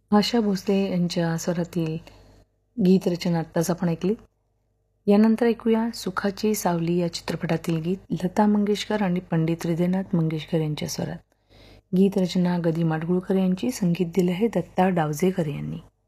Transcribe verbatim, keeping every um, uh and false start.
आशा भोसले यांच्या स्वरातील गीतरचना आत्ताच आपण ऐकली. यानंतर ऐकूया सुखाची सावली या चित्रपटातील गीत लता मंगेशकर आणि पंडित हृदयनाथ मंगेशकर यांच्या स्वरात. गीतरचना गदी माडगुळकर यांची, संगीत दिले आहे दत्ता डावजेकर यांनी.